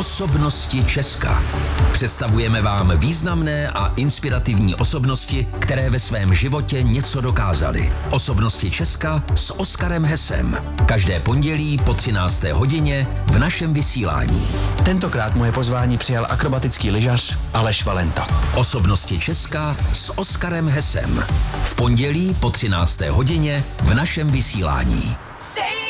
Osobnosti Česka. Představujeme vám významné a inspirativní osobnosti, které ve svém životě něco dokázaly. Osobnosti Česka s Oskarem Hesem. Každé pondělí po 13. hodině v našem vysílání. Tentokrát moje pozvání přijal akrobatický lyžař Aleš Valenta. Osobnosti Česka s Oskarem Hesem. V pondělí po 13. hodině v našem vysílání.